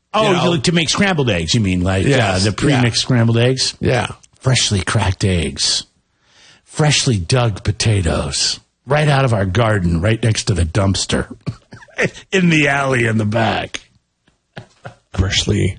Oh, to make scrambled eggs, you mean, like the pre-mixed scrambled eggs? Yeah. Freshly cracked eggs. Freshly dug potatoes. Right out of our garden, right next to the dumpster. In the alley in the back. Freshly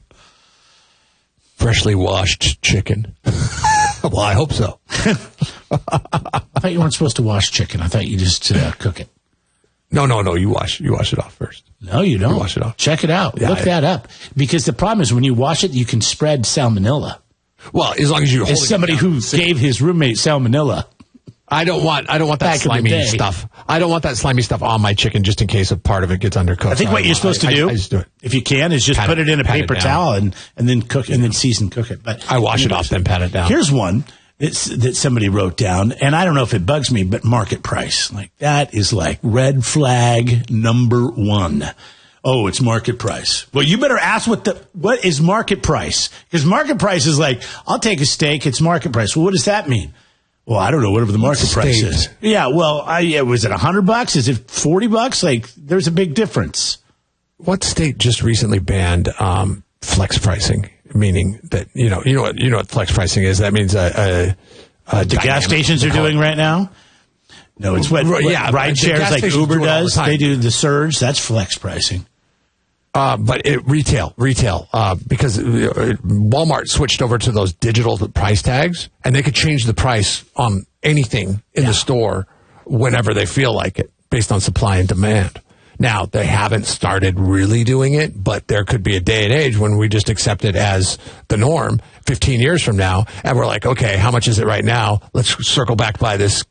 washed chicken. Well, I hope so. I thought you weren't supposed to wash chicken. I thought you just cook it. No. You wash it off first. No, you don't. You wash it off. Check it out. Look that up. Because the problem is when you wash it, you can spread salmonella. Well, as long as you hold as somebody who gave his roommate salmonella. I don't want that slimy stuff. I don't want that slimy stuff on my chicken just in case a part of it gets undercooked. I think what you're supposed to do, I just do it. If you can, is just put it in a paper towel and then cook and then season cook it. But I wash it off, then pat it down. Here's one that somebody wrote down, and I don't know if it bugs me, but market price. Like that is like red flag number one. Oh, it's market price. Well, you better ask what is market price? Because market price is like, I'll take a steak, it's market price. Well, what does that mean? Well, I don't know, whatever the market price is. Yeah, well, was it $100? Is it $40? Like, there's a big difference. What state just recently banned flex pricing? Meaning that, you know what flex pricing is? That means the gas stations are doing right now? No, it's what ride shares like Uber does. They do the surge. That's flex pricing. But retail, because Walmart switched over to those digital price tags, and they could change the price on anything in the store whenever they feel like it, based on supply and demand. Now, they haven't started really doing it, but there could be a day and age when we just accept it as the norm 15 years from now, and we're like, okay, how much is it right now? Let's circle back by this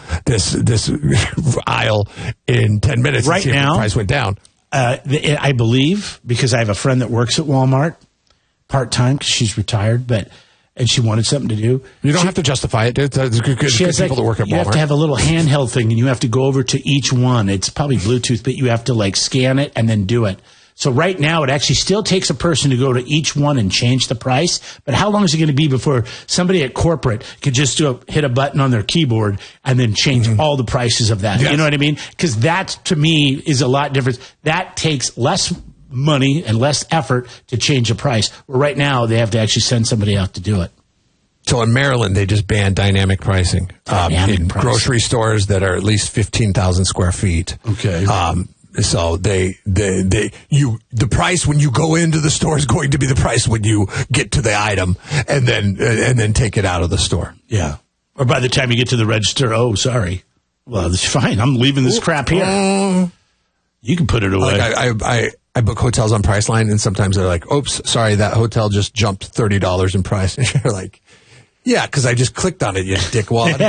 aisle in 10 minutes and see if the price went down. I believe, because I have a friend that works at Walmart part-time because she's retired, and she wanted something to do. You don't have to justify it. There's good people that work at Walmart. You have to have a little handheld thing, and you have to go over to each one. It's probably Bluetooth, but you have to scan it and then do it. So right now, it actually still takes a person to go to each one and change the price. But how long is it going to be before somebody at corporate could just hit a button on their keyboard and then change all the prices of that? Yes. You know what I mean? Because that, to me, is a lot different. That takes less money and less effort to change a price. Where right now, they have to actually send somebody out to do it. So in Maryland, they just banned dynamic pricing in grocery stores that are at least 15,000 square feet. Okay. So the price when you go into the store is going to be the price when you get to the item and then take it out of the store. Yeah. Or by the time you get to the register, oh, sorry. Well, it's fine. I'm leaving this crap here. You can put it away. I book hotels on Priceline, and sometimes they're like, oops, sorry, that hotel just jumped $30 in price. And you're like, yeah, because I just clicked on it, you dickwad.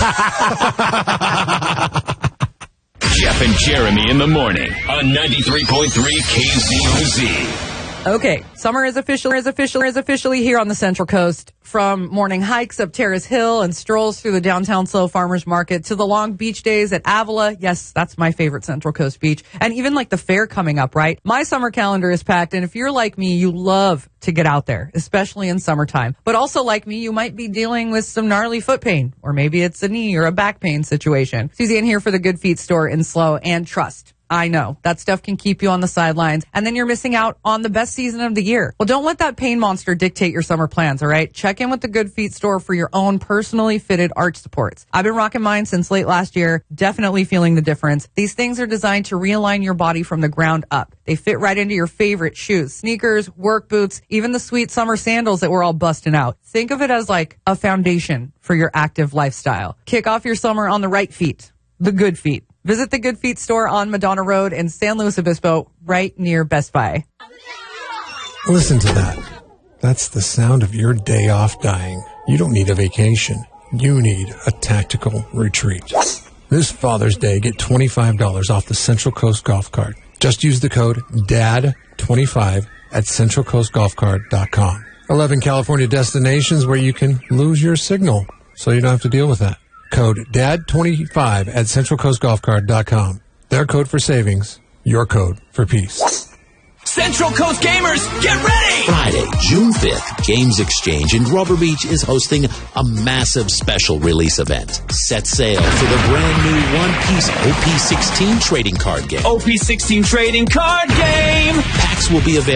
Jeff and Jeremy in the morning on 93.3 KZOZ. Okay, summer is officially here on the Central Coast. From morning hikes up Terrace Hill and strolls through the downtown SoHo Farmers Market to the long beach days at Avila. Yes, that's my favorite Central Coast beach. And even the fair coming up, right? My summer calendar is packed, and if you're like me, you love to get out there, especially in summertime. But also like me, you might be dealing with some gnarly foot pain, or maybe it's a knee or a back pain situation. Suzanne here for the Good Feet store in SLO, and trust, I know that stuff can keep you on the sidelines, and then you're missing out on the best season of the year. Well, don't let that pain monster dictate your summer plans, all right? Check in with the Good Feet store for your own personally fitted arch supports. I've been rocking mine since late last year, definitely feeling the difference. These things are designed to realign your body from the ground up. They fit right into your favorite shoes, sneakers, work boots, even the sweet summer sandals that we're all busting out. Think of it as like a foundation for your active lifestyle. Kick off your summer on the right feet, the Good Feet. Visit the Good Feet store on Madonna Road in San Luis Obispo, right near Best Buy. Listen to that. That's the sound of your day off dying. You don't need a vacation. You need a tactical retreat. This Father's Day, get $25 off the Central Coast Golf Cart. Just use the code DAD25 at CentralCoastGolfCart.com. 11 California destinations where you can lose your signal, so you don't have to deal with that. Code DAD25 at CentralCoastGolfCart.com. Their code for savings, your code for peace. Central Coast Gamers, get ready! Friday, June 5th, Games Exchange in Rubber Beach is hosting a massive special release event. Set sail for the brand new one-piece OP16 trading card game. OP16 trading card game! Packs will be available